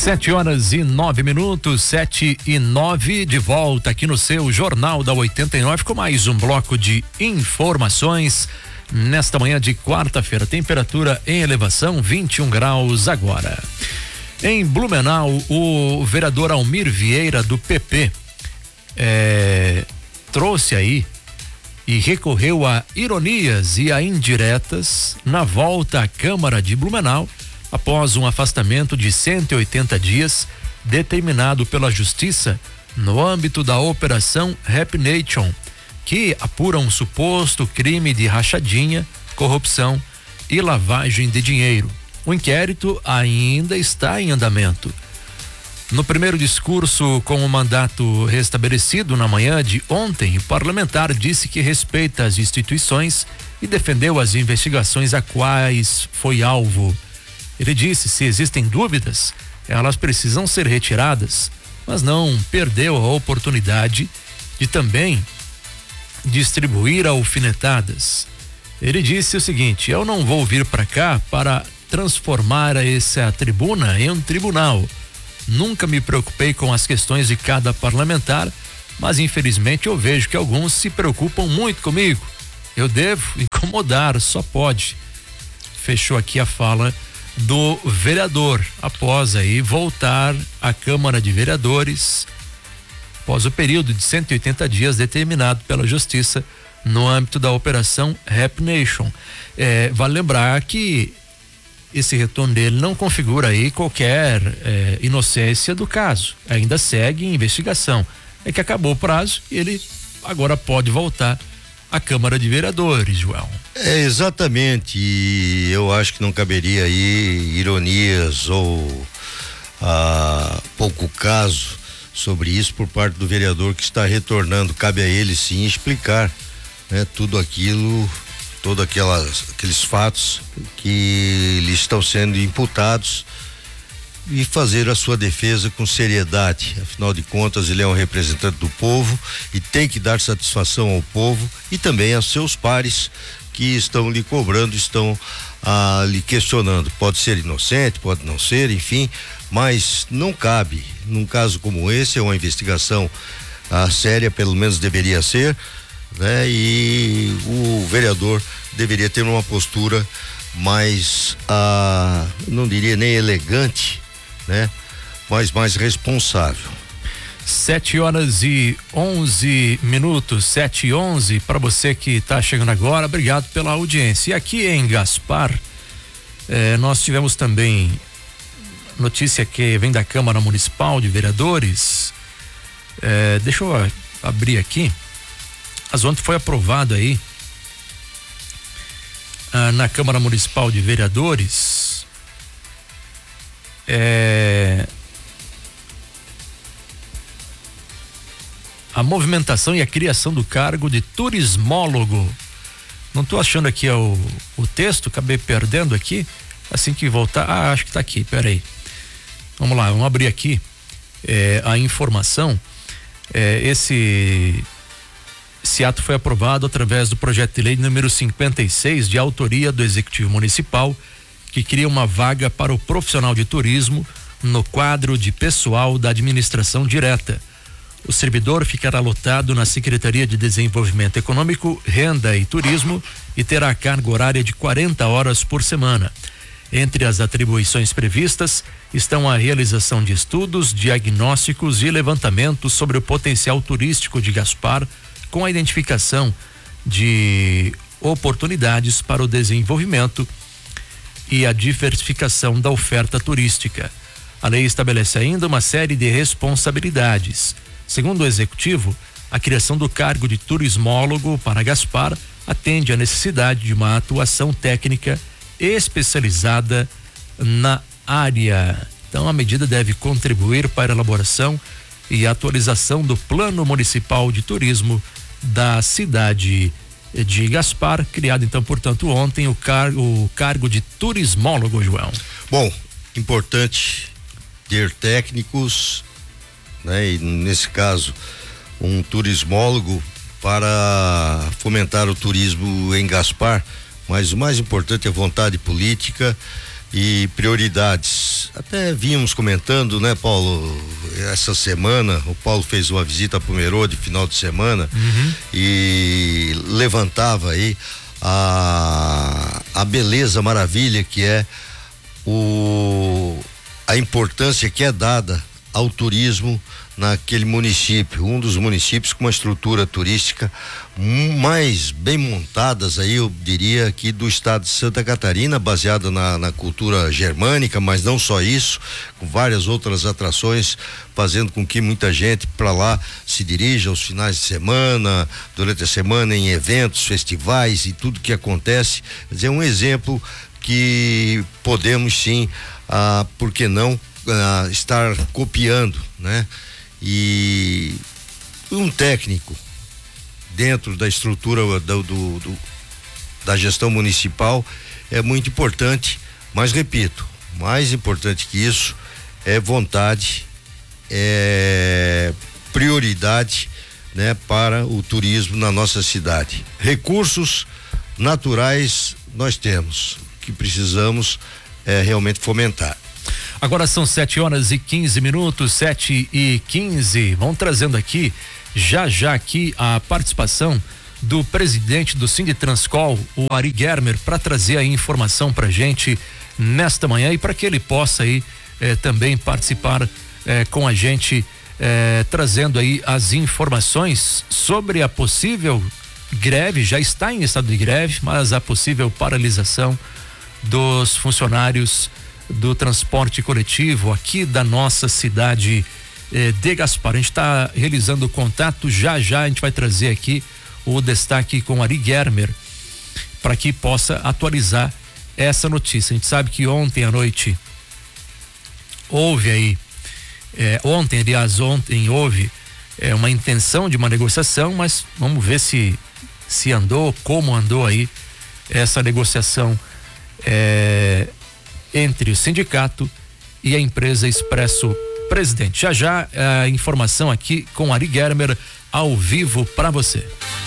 7h09, 7h09, de volta aqui no seu Jornal da 89 com mais um bloco de informações nesta manhã de quarta-feira. Temperatura em elevação, 21 graus agora. Em Blumenau, o vereador Almir Vieira do PP trouxe aí e recorreu a ironias e a indiretas na volta à Câmara de Blumenau após um afastamento de 180 dias determinado pela Justiça no âmbito da Operação Rap Nation, que apura um suposto crime de rachadinha, corrupção e lavagem de dinheiro. O inquérito ainda está em andamento. No primeiro discurso com o mandato restabelecido na manhã de ontem, o parlamentar disse que respeita as instituições e defendeu as investigações a quais foi alvo. Ele disse: se existem dúvidas, elas precisam ser retiradas, mas não perdeu a oportunidade de também distribuir alfinetadas. Ele disse o seguinte: eu não vou vir para cá para transformar essa tribuna em um tribunal. Nunca me preocupei com as questões de cada parlamentar, mas infelizmente eu vejo que alguns se preocupam muito comigo. Eu devo incomodar, só pode. Fechou aqui a fala do vereador após aí voltar à Câmara de Vereadores após o período de 180 dias determinado pela Justiça no âmbito da Operação Rap Nation. Vale lembrar que esse retorno dele não configura aí qualquer inocência do caso, ainda segue em investigação. É que acabou o prazo e ele agora pode voltar à Câmara de Vereadores, João. Exatamente, e eu acho que não caberia aí ironias ou pouco caso sobre isso por parte do vereador que está retornando. Cabe a ele sim explicar, né, tudo aquilo, todos aqueles fatos que lhe estão sendo imputados e fazer a sua defesa com seriedade. Afinal de contas, ele é um representante do povo e tem que dar satisfação ao povo e também aos seus pares que estão lhe cobrando, estão lhe questionando. Pode ser inocente, pode não ser, enfim, mas não cabe. Num caso como esse, é uma investigação séria, pelo menos deveria ser, né? E o vereador deveria ter uma postura mais, não diria nem elegante, né? Mas mais responsável. 7h11, 7h11, para você que está chegando agora, obrigado pela audiência. E aqui em Gaspar, nós tivemos também notícia que vem da Câmara Municipal de Vereadores. Deixa eu abrir aqui. Mas ontem foi aprovado aí na Câmara Municipal de Vereadores a movimentação e a criação do cargo de turismólogo. Não estou achando aqui o texto, acabei perdendo aqui. Assim que voltar, acho que está aqui, peraí. Vamos lá, vamos abrir aqui a informação. Esse ato foi aprovado através do projeto de lei número 56, de autoria do Executivo Municipal, que cria uma vaga para o profissional de turismo no quadro de pessoal da administração direta. O servidor ficará lotado na Secretaria de Desenvolvimento Econômico, Renda e Turismo e terá carga horária de 40 horas por semana. Entre as atribuições previstas estão a realização de estudos, diagnósticos e levantamentos sobre o potencial turístico de Gaspar, com a identificação de oportunidades para o desenvolvimento e a diversificação da oferta turística. A lei estabelece ainda uma série de responsabilidades. Segundo o Executivo, a criação do cargo de turismólogo para Gaspar atende à necessidade de uma atuação técnica especializada na área. Então, a medida deve contribuir para a elaboração e atualização do Plano Municipal de Turismo da cidade de Gaspar, criado então, portanto, ontem o cargo de turismólogo, João. Bom, importante ter técnicos, né? E nesse caso, um turismólogo para fomentar o turismo em Gaspar, mas o mais importante é vontade política e prioridades. até vínhamos comentando, né, Paulo, essa semana, o Paulo fez uma visita a Pomerode final de semana, e levantava aí a beleza, a maravilha que é a importância que é dada ao turismo naquele município, um dos municípios com uma estrutura turística mais bem montadas aí, eu diria, aqui do estado de Santa Catarina, baseada na cultura germânica, mas não só isso, com várias outras atrações, fazendo com que muita gente para lá se dirija aos finais de semana, durante a semana, em eventos, festivais e tudo que acontece. Quer dizer, um exemplo que podemos sim, por que não, estar copiando, né? E um técnico dentro da estrutura da gestão municipal é muito importante, mas repito, mais importante que isso é vontade, é prioridade, né, para o turismo na nossa cidade. Recursos naturais nós temos, que precisamos realmente fomentar. Agora são 7h15, 7h15. Vamos trazendo aqui, já aqui, a participação do presidente do Sinditranscol, o Ari Germer, para trazer a informação pra gente nesta manhã e para que ele possa aí também participar com a gente, trazendo aí as informações sobre a possível greve. Já está em estado de greve, mas a possível paralisação dos funcionários do transporte coletivo aqui da nossa cidade de Gaspar. A gente está realizando o contato, já a gente vai trazer aqui o destaque com Ari Germer para que possa atualizar essa notícia. A gente sabe que ontem à noite houve aí, ontem houve uma intenção de uma negociação, mas vamos ver se andou, como andou aí essa negociação entre o sindicato e a empresa Expresso Presidente. Já a informação aqui com Ari Germer ao vivo para você.